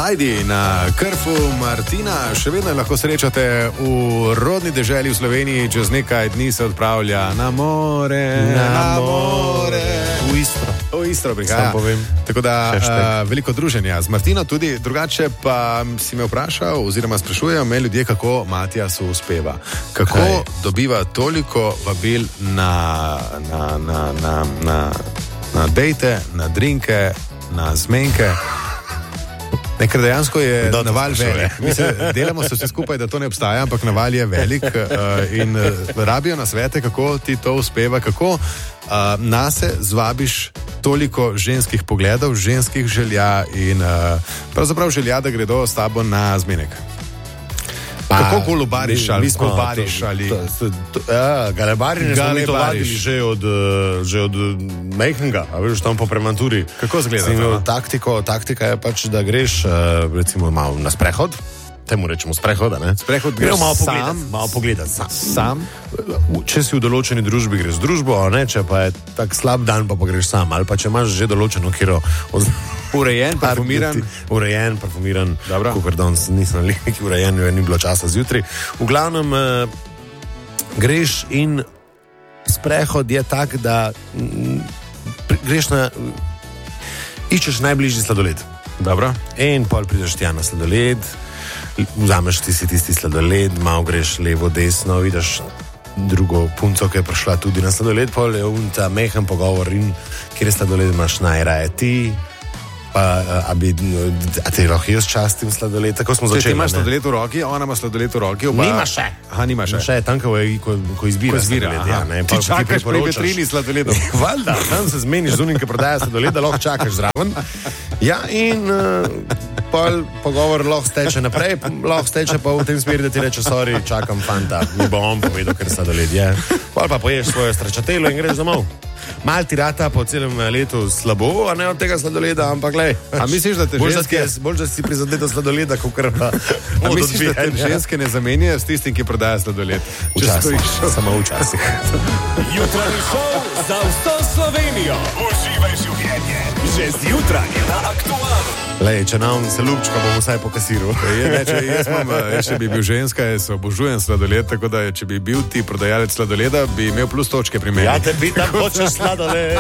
Ajdi na Krfu Martina, še vedno lahko srečate v rodni deželi v Sloveniji, čez nekaj dni se odpravlja na more. V Istro prihaja. Tako da veliko druženja z Martino, tudi drugače pa si me vprašal, oziroma sprašujejo me ljudje, kako Matijasu uspeva. Kako dobiva toliko vabil na dejte, na drinke, na zmenke. Ker dejansko je naval velik. Delamo se vse skupaj, da to ne obstaja, ampak naval je velik in rabijo nasvete, kako ti to uspeva, kako nase zvabiš toliko ženskih pogledov, ženskih želja in pravzaprav želja, da gredo s tabo na zmenek. Kako golubariš ali skobariš ali... Galebari ne smo mi to vadili že od mejhnega, a veš, tam po premanturi. Kako zgleda? Taktika je pač, da greš recimo malo na sprehod, temu rečemo sprehoda, ne? Sprehod greš malo pogledati. Sam? Če si v določeni družbi, greš z družbo, ne? Če pa je tak slab dan, pa greš sam. Ali pa če imaš že določeno kiro... Urejen, parfumiran. Kukor danes nisem neki urejen, ni bilo časa zjutraj. V glavnem greš in sprehod je tak, da greš iščeš najbližji sladoled. Dobro. In pol prideš tja na sladoled, vzameš tisti sladoled, malo greš levo, desno, vidiš drugo punco, ki je prišla tudi na sladoled, pol je ta mehen pogovor in kjer sladoled imaš najraje ti. A te lahko jaz častim sladoled, tako smo začeli. Ti imaš sladoled v roki, ona ima sladoled v roki. Nima še. Nima še. Še je tam, ko izbira sladoled. Ti čakaš pri vetrini sladoled. Valjda, tam se zmeniš z unim, ki prodaja sladoled, da lahko čakaš zraven. Ja, in pogovor lahko steče naprej, lahko steče pa v tem smeri, da ti reče, sorry, čakam fanta, mi bo on povedal, ker sladoled je. Pol pa poješ svojo stračatelo in greš domov. Mal ti rata po celem letu slabo, a ne od tega sladoleda, ampak glej. A misliš, da te ženske... Bolj, da si prizadeta sladoleda, kakor pa... A misliš, da te ženske ne zamenjajo s tistim, ki prodaja sladoled? Včasih, samo včasih. Jutranji šov za vso Slovenijo. Uživaj življenje. Že zjutraj na Aktualu. Lej, če nam se lupčka, bom vsaj po kasiru. Če bi bil ženska, jaz obožujem sladoled, tako da če bi bil ti prodajalec sladoleda, bi imel plus točke pri meni. Ja, te bi tam hočeš sladoled.